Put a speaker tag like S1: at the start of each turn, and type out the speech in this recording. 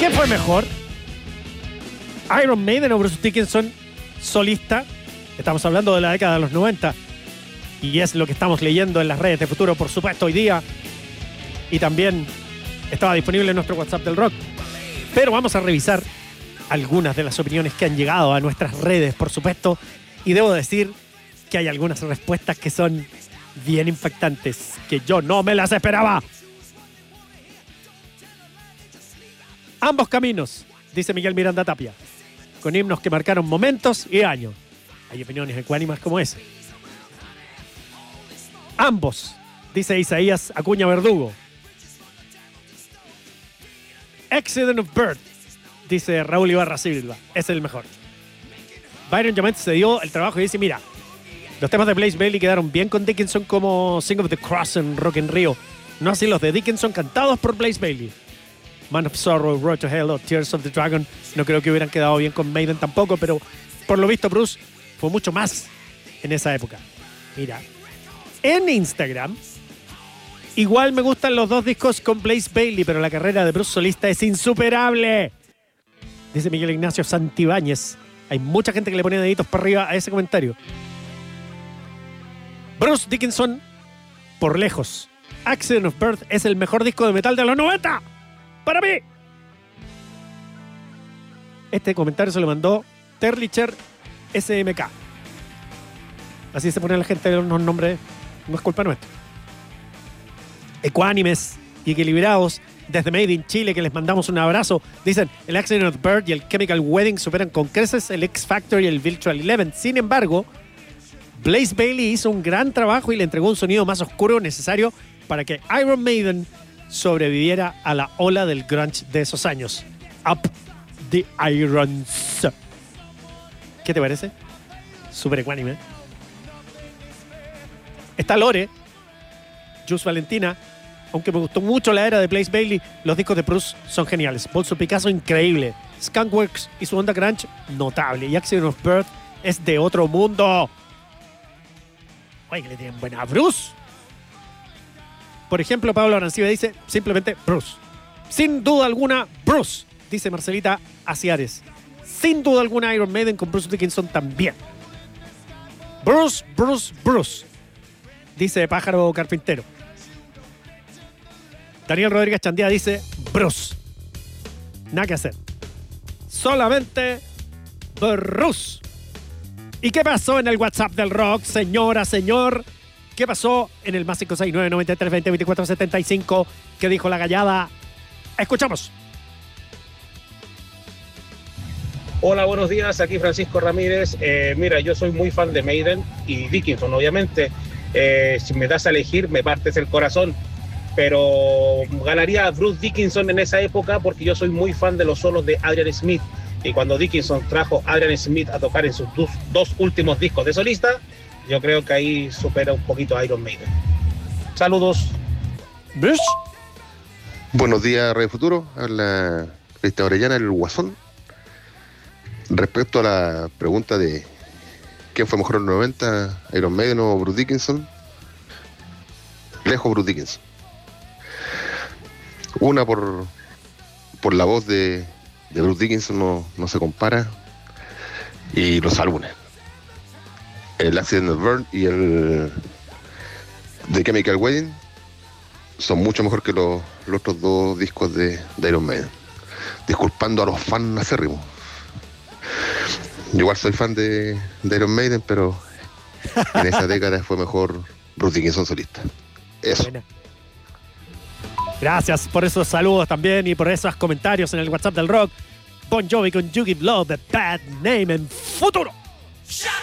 S1: ¿Qué fue mejor? ¿Iron Maiden o Bruce Dickinson solista? Estamos hablando de la década de los 90. Y es lo que estamos leyendo en las redes de Futuro, por supuesto, hoy día. Y también estaba disponible en nuestro WhatsApp del rock. Pero vamos a revisar algunas de las opiniones que han llegado a nuestras redes, por supuesto. Y debo decir que hay algunas respuestas que son bien impactantes, que yo no me las esperaba. Ambos caminos, dice Miguel Miranda Tapia, con himnos que marcaron momentos y años. Hay opiniones ecuánimas como esa. Ambos, dice Isaías Acuña Verdugo. Accident of Birth, dice Raúl Ibarra Silva, es el mejor. Byron Jamet se dio el trabajo y dice, mira, los temas de Blaze Bayley quedaron bien con Dickinson como Sing of the Cross en Rock in Rio, no así los de Dickinson cantados por Blaze Bayley. Man of Sorrow, Road to Hell o Tears of the Dragon no creo que hubieran quedado bien con Maiden tampoco, pero por lo visto Bruce fue mucho más en esa época. Mira, en Instagram igual me gustan los dos discos con Blaze Bayley, pero la carrera de Bruce solista es insuperable, dice Miguel Ignacio Santibáñez. Hay mucha gente que le pone deditos para arriba a ese comentario. Bruce Dickinson, por lejos. Accident of Birth es el mejor disco de metal de los 90. ¡Para mí! Este comentario se lo mandó Terlicher SMK. Así se pone la gente de los nombres. No es culpa nuestra. Ecuánimes y equilibrados desde Made in Chile, que les mandamos un abrazo. Dicen, el Accident of Birth y el Chemical Wedding superan con creces el X Factor y el Virtual Eleven. Sin embargo, Blaze Bayley hizo un gran trabajo y le entregó un sonido más oscuro necesario para que Iron Maiden sobreviviera a la ola del grunge de esos años. Up the Irons. ¿Qué te parece? Súper ecuánime. Está Lore, Jus Valentina. Aunque me gustó mucho la era de Blaze Bayley, los discos de Bruce son geniales. Bolso Picasso, increíble. Skunkworks y su onda grunge, notable. Y Accident of Birth es de otro mundo. Oye, que le tienen buena a Bruce. Por ejemplo, Pablo Arancibia dice simplemente Bruce. Sin duda alguna, Bruce, dice Marcelita Aciares. Sin duda alguna, Iron Maiden con Bruce Dickinson también. Bruce, Bruce, Bruce, dice Pájaro Carpintero. Daniel Rodríguez Chandía dice Bruce. Nada que hacer. Solamente Bruce. ¿Y qué pasó en el WhatsApp del rock, señora, señor? ¿Qué pasó en el más 569-9320-2475? ¿Qué dijo la gallada? Escuchamos.
S2: Hola, buenos días. Aquí Francisco Ramírez. Mira, yo soy muy fan de Maiden y Dickinson, obviamente. Si me das a elegir, me partes el corazón. Pero ganaría a Bruce Dickinson en esa época porque yo soy muy fan de los solos de Adrian Smith. Y cuando Dickinson trajo a Adrian Smith a tocar en sus dos últimos discos de solista, yo creo que ahí supera un poquito a Iron Maiden. Saludos.
S1: ¿Ves?
S3: Buenos días, Radio Futuro. Habla Cristian Orellana, el Guasón. Respecto a la pregunta de quién fue mejor en los 90, Iron Maiden o Bruce Dickinson, lejos Bruce Dickinson. Una por la voz de Bruce Dickinson no se compara, y los álbumes, el Accident of Birth y el The Chemical Wedding, son mucho mejor que los otros dos discos de Iron Maiden, disculpando a los fans acérrimos. Yo igual soy fan de Iron Maiden, pero en esa década fue mejor Bruce Dickinson solista. Eso.
S1: Buena. Gracias por esos saludos también y por esos comentarios en el WhatsApp del rock. Bon Jovi con You Give Love the Bad Name en Futuro.